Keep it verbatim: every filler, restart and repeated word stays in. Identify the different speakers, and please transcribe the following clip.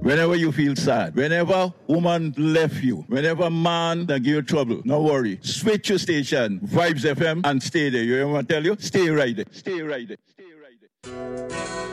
Speaker 1: Whenever you feel sad, whenever woman left you, whenever man that give you trouble, no worry. Switch your station, Vibes F M, and stay there. You hear what I tell you? Stay right there. Stay right there. Stay right there.